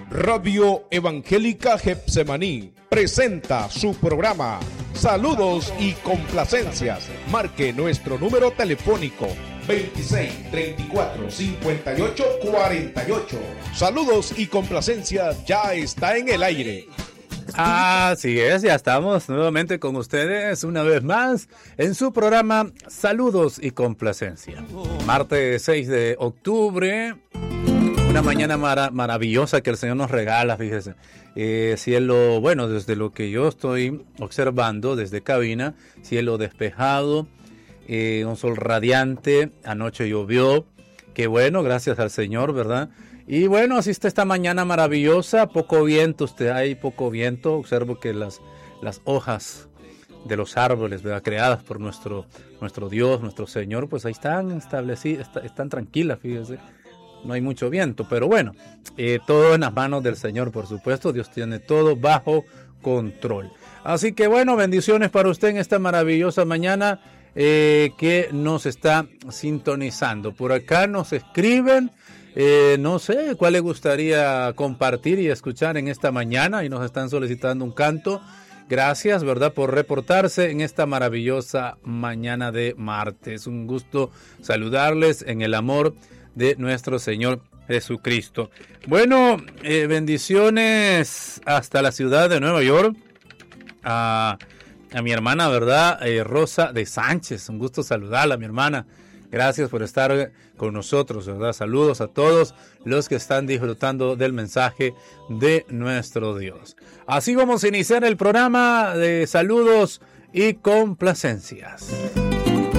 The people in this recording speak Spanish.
Radio Evangélica Getsemaní presenta su programa Saludos y Complacencias. Marque nuestro número telefónico 26 34 58 48. Saludos y Complacencias ya está en el aire. Así es, ya estamos nuevamente con ustedes una vez más en su programa Saludos y Complacencia. Martes 6 de octubre, una mañana maravillosa que el Señor nos regala, fíjese. Cielo, bueno, desde lo que yo estoy observando desde cabina, cielo despejado, un sol radiante, anoche llovió, qué bueno, gracias al Señor, ¿verdad? Y bueno, así está esta mañana maravillosa, poco viento, hay poco viento, observo que las hojas de los árboles, ¿verdad?, creadas por nuestro Dios, nuestro Señor, pues ahí están establecidas, están tranquilas, fíjese, no hay mucho viento, pero bueno, todo en las manos del Señor, por supuesto, Dios tiene todo bajo control. Así que bueno, bendiciones para usted en esta maravillosa mañana que nos está sintonizando. Por acá nos escriben. No sé cuál le gustaría compartir y escuchar en esta mañana y nos están solicitando un canto. Gracias, ¿verdad?, por reportarse en esta maravillosa mañana de martes. Un gusto saludarles en el amor de nuestro Señor Jesucristo. Bueno, bendiciones hasta la ciudad de Nueva York. A mi hermana, ¿verdad?, Rosa de Sánchez. Un gusto saludarla, mi hermana. Gracias por estar con nosotros, ¿verdad? Saludos a todos los que están disfrutando del mensaje de nuestro Dios. Así vamos a iniciar el programa de Saludos y Complacencias.